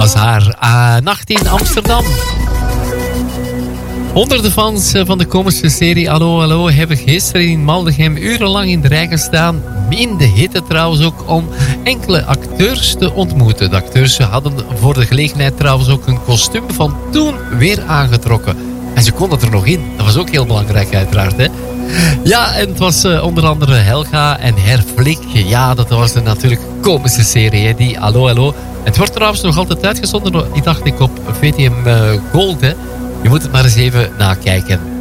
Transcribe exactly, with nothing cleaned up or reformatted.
was haar uh, nacht in Amsterdam. Honderden fans van de komische serie Hallo Hallo hebben gisteren in Maldegem urenlang in de rij gestaan. In de hitte trouwens ook om enkele acteurs te ontmoeten. De acteurs hadden voor de gelegenheid trouwens ook hun kostuum van toen weer aangetrokken. En ze konden er nog in. Dat was ook heel belangrijk uiteraard, hè. Ja, en het was uh, onder andere Helga en Herflik. Ja, dat was een natuurlijk komische serie, hè, die Hallo Hallo. Het wordt trouwens nog altijd uitgezonden, die dacht ik, op V T M uh, Gold, hè. Je moet het maar eens even nakijken.